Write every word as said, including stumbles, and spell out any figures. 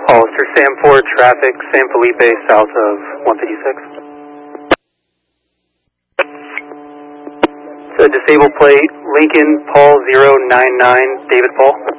Hollister, Sam four, traffic, San Felipe, south of one fifty-six. It's a disabled plate, Lincoln, Paul zero nine nine, David Paul.